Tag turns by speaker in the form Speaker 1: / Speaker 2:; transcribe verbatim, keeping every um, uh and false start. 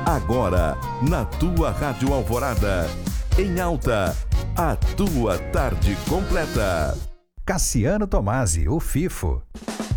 Speaker 1: Agora, na tua Rádio Alvorada, em alta, a tua tarde completa.
Speaker 2: Cassiano Tomasi, o Fifo.